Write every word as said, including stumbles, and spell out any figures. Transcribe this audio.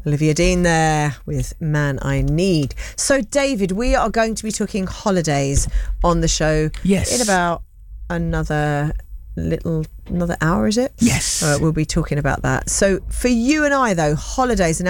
Olivia Dean there with Man I Need. So, David, we are going to be talking holidays on the show yes. in about another little another hour, is it? Yes. Uh, we'll be talking about that. So, for you and I, though, holidays, and